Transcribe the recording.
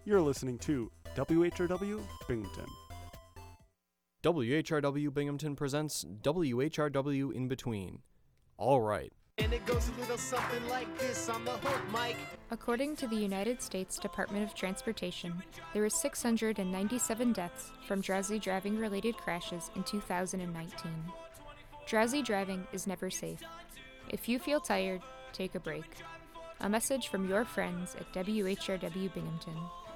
You're listening to WHRW Binghamton. WHRW Binghamton presents WHRW In Between. All right. And it goes a little something like this on the hook, Mike. According to the United States Department of Transportation, there were 697 deaths from drowsy driving-related crashes in 2019. Drowsy driving is never safe. If you feel tired, take a break. A message from your friends at WHRW Binghamton.